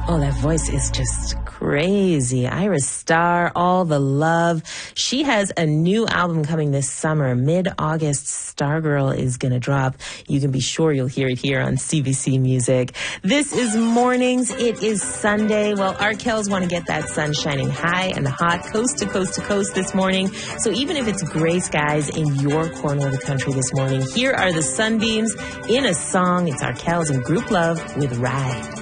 Oh, that voice is just crazy. Iris Starr, All the Love. She has a new album coming this summer. Mid-August, Stargirl is going to drop. You can be sure you'll hear it here on CBC Music. This is Mornings. It is Sunday. Well, our Kells want to get that sun shining high and hot, coast to coast to coast this morning. So even if it's gray skies in your corner of the country this morning, here are the sunbeams in a song. It's our Kells and Group Love with Ride.